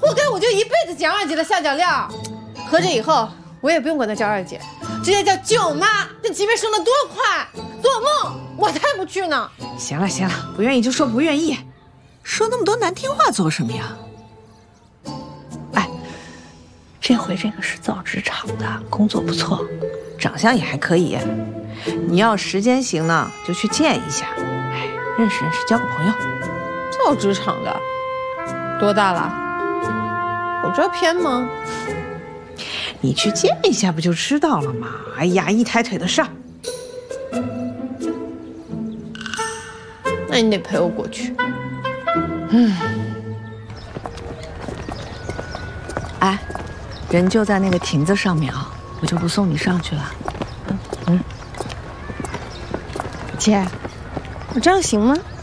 活该我就一辈子蒋二姐的下脚料。合着以后我也不用管她叫二姐，直接叫舅妈。这级别升得多快，做梦我才不去呢。 行了行了，不愿意就说不愿意，说那么多难听话做什么呀？哎，这回这个是造纸厂的，工作不错，长相也还可以。你要时间行呢，就去见一下，哎，认识认识，交个朋友。 造纸厂的，多大了？有这偏吗？ 你去见一下不就知道了吗？哎呀，一抬腿的事儿。 那你得陪我过去。 哎，人就在那个亭子上面啊，我就不送你上去了。 姐，我这样行吗？